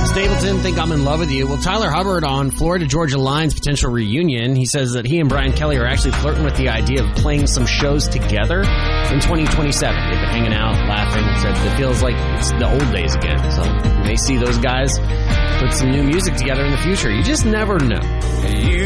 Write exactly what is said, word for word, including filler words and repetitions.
Stapleton, Think I'm in Love with You. Well, Tyler Hubbard on Florida Georgia Line's potential reunion, he says that he and Brian Kelly are actually flirting with the idea of playing some shows together in twenty twenty-seven. They've been hanging out, laughing, said it feels like it's the old days again. So you may see those guys put some new music together in the future. You just never know. You